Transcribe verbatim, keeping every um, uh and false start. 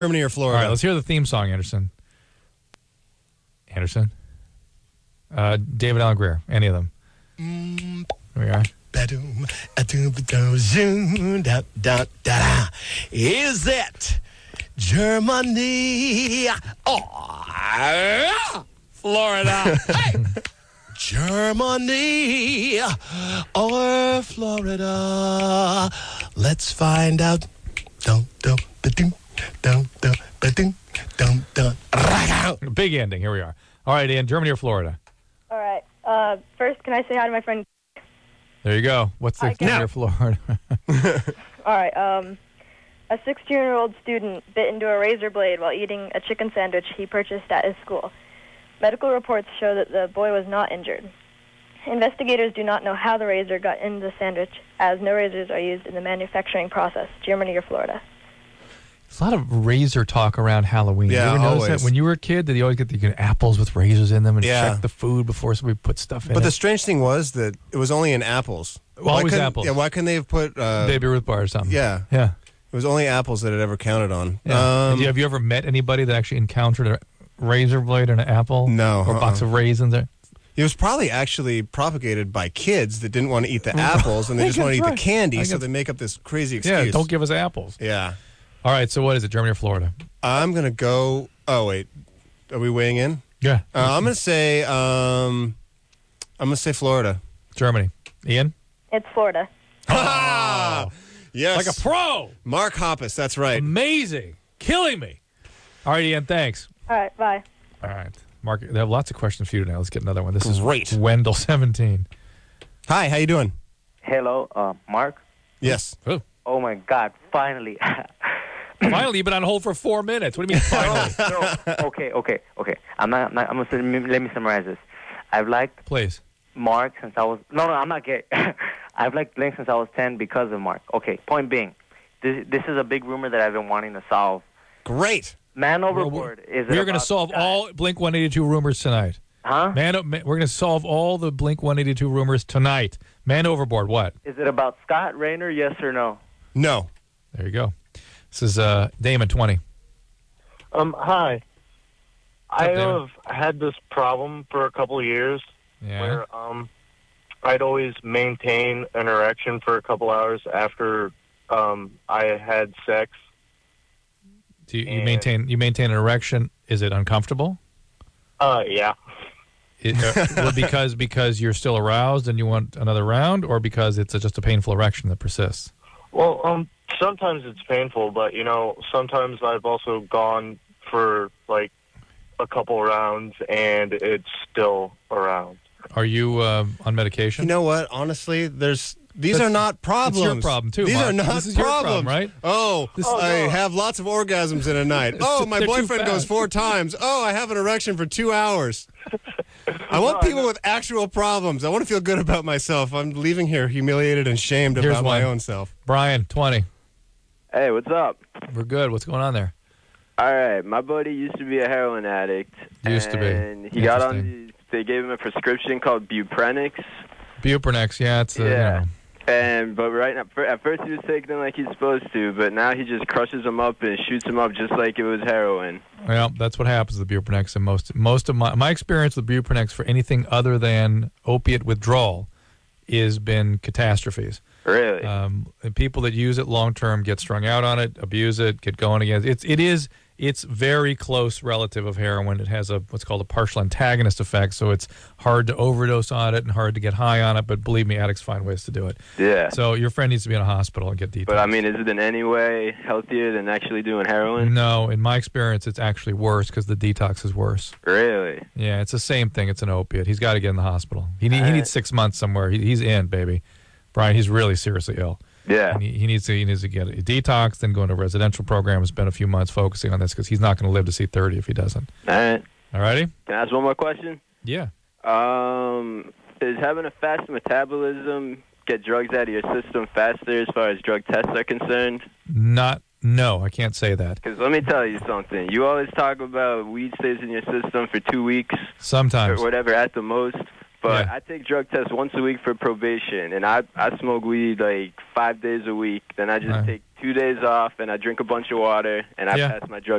Germany or Florida? All right, let's hear the theme song, Anderson. Anderson? Uh, David Allen Greer, any of them. Mm. Here we are. Is it Germany or Florida? Hey! Germany or Florida? Let's find out. Dun, dun, ba-dum, dun, dun, ba-dum, dun, dun, ra-ga. Big ending. Here we are. All right, Ian, Germany or Florida? All right. Uh, first, can I say hi to my friend? There you go. What's the Hi, Germany Ken. or Florida? All right. Um, a sixteen-year-old student bit into a razor blade while eating a chicken sandwich he purchased at his school. Medical reports show that the boy was not injured. Investigators do not know how the razor got in the sandwich, as no razors are used in the manufacturing process. Germany or Florida? There's a lot of razor talk around Halloween. Yeah, you ever notice always. that? When you were a kid, did you always get the get apples with razors in them and Yeah. check the food before somebody put stuff in But it? the strange thing was that it was only in apples. Why Always couldn't- apples. Yeah, why couldn't they have put... Uh, Baby Ruth bar or something. Yeah. Yeah. It was only apples that it ever counted on. yeah. Um, Did you- have you ever met anybody that actually encountered a razor blade and an apple? No, Or a box uh-uh. of raisins? Or, It was probably actually propagated by kids that didn't want to eat the apples and they I just think want to eat that's the right. candy, I so guess- they make up this crazy excuse. yeah, don't give us apples. Yeah. All right, so what is it, Germany or Florida? I'm going to go... Oh, wait. Are we weighing in? Yeah. Uh, I'm going to say... Um, I'm going to say Florida. Germany. Ian? It's Florida. Ah! Yes. Like a pro. Mark Hoppus, that's right. Amazing. Killing me. All right, Ian, thanks. All right. Bye. All right. Mark, they have lots of questions for you now. Let's get another one. This Great. is Wendell, seventeen. Hi, how you doing? Hello, uh, Mark. Yes. Oh. Oh my God! Finally. Finally, you've been on hold for four minutes. What do you mean finally? no, okay, okay, okay. I'm not. I'm, not, I'm gonna say, let me summarize this. I've liked Please. Mark since I was. No, no, I'm not gay. I've liked Blink since I was ten because of Mark. Okay. Point being, this this is a big rumor that I've been wanting to solve. Great. Man Overboard is. We're it going to about solve the guy- all Blink one eighty-two rumors tonight. Huh? Man, we're going to solve all the Blink one eighty-two rumors tonight. Man Overboard, what? Is it about Scott Rayner? Yes or no? No. There you go. This is uh, Damon, twenty. Um, hi. I up, David? have had this problem for a couple of years Yeah. where um, I'd always maintain an erection for a couple hours after um, I had sex. Do you, you and- maintain you maintain an erection? Is it uncomfortable? Uh, yeah. It, uh, well, because because you're still aroused and you want another round, or because it's a, just a painful erection that persists? Well, um, sometimes it's painful, but, you know, sometimes I've also gone for, like, a couple rounds, and it's still around. Are you uh, on medication? You know what? Honestly, there's these That's- are not problems. it's your problem, too, These Mark. are not This is your problems, problem, right? Oh, This- I Oh, no. have lots of orgasms in a night. Oh, my They're too boyfriend goes fast. four times. Oh, I have an erection for two hours. I want No, I people know. with actual problems. I want to feel good about myself. I'm leaving here humiliated and shamed Here's about my one. own self. Brian, twenty. Hey, what's up? We're good. What's going on there? All right, my buddy used to be a heroin addict. Used to be. And he got on, Interesting. the, they gave him a prescription called Buprenex. Buprenex, yeah, it's uh, Yeah. you know. And, but right now, at first he was taking them like he's supposed to, but now he just crushes them up and shoots them up just like it was heroin. Well, that's what happens with Buprenex. And most most of my my experience with Buprenex for anything other than opiate withdrawal has been catastrophes. Really? Um, and people that use it long term get strung out on it, abuse it, get going again. It's it is it's very close relative of heroin. It has a what's called a partial antagonist effect, so it's hard to overdose on it and hard to get high on it. But believe me, addicts find ways to do it. yeah. So your friend needs to be in a hospital and get detox. But I mean, is it in any way healthier than actually doing heroin? no, in my experience, it's actually worse because the detox is worse. Really? Yeah, it's the same thing. It's an opiate. He's got to get in the hospital. He, need, he Alright. needs six months somewhere. He, he's in, baby. Brian, he's really seriously ill. Yeah. And he, he needs to he needs to get a detox, then go into a residential program and spend a few months focusing on this because he's not going to live to see thirty if he doesn't. All right. All righty? Can I ask one more question? Yeah. Um, is having a fast metabolism get drugs out of your system faster as far as drug tests are concerned? Not, no, I can't say that. Because let me tell you something. You always talk about weed stays in your system for two weeks Sometimes. or whatever at the most. But Yeah. I take drug tests once a week for probation, and I I smoke weed like five days a week. Then I just Right. take two days off, and I drink a bunch of water, and I Yeah. pass my drug